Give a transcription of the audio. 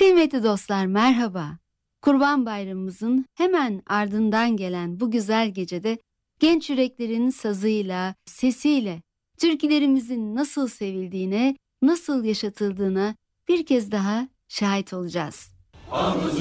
Kıymetli dostlar, merhaba. Kurban Bayramımızın hemen ardından gelen bu güzel gecede genç yüreklerin sazıyla, sesiyle türkülerimizin nasıl sevildiğine, nasıl yaşatıldığına bir kez daha şahit olacağız.